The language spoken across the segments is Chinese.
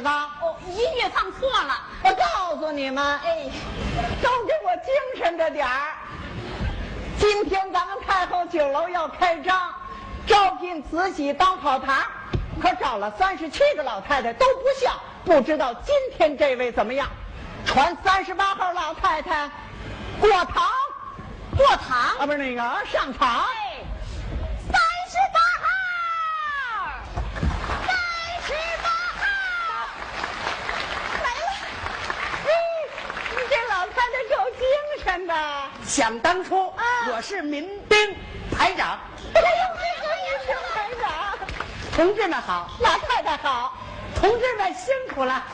子？ 哦，音乐放错了。 我告诉你们， 哎， 都给我精神着点儿。今天咱们太后酒楼要开张，招聘慈禧当跑堂，可找了37个老太太都不像，不知道今天这位怎么样？传38号老太太过堂， 过堂啊，不是那个上场。 哎，38号来了。 你这老太太够精神的。 想当初，我是民兵排长。 哎呦，这个是排长。 同志们好， 老太太好。 同志们辛苦了。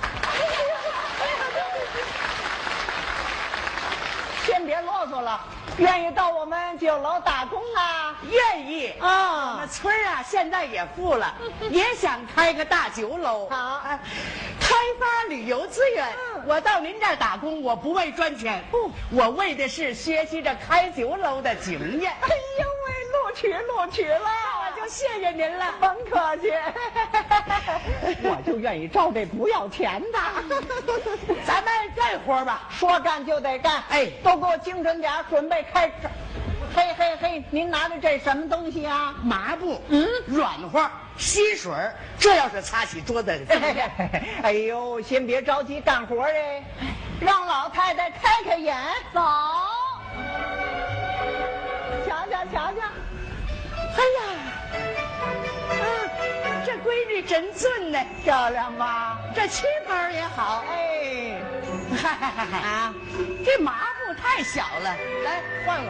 先别啰嗦了，愿意到我们酒楼打工啊？ 愿意啊我们村啊，现在也富了，也想开个大酒楼。 好开发旅游资源。我到您这儿打工，我不为赚钱，我为的是学习着开酒楼的经验。 哎呦喂，录取了， 我就谢谢您了。 甭客气。我就愿意招这不要钱的。 咱们干活吧， 说干就得干。 哎都给我精神点，准备开张。嘿嘿嘿，您拿的这什么东西啊？ 麻布，软和，吸水，这要是擦起桌子。 哎呦，先别着急干活哎，让老太太开开眼。 走。 瞧瞧瞧瞧。 哎呀，这闺女真俊呢， 漂亮吧？ 这旗袍也好。 哎， 这麻布太小了，来换个。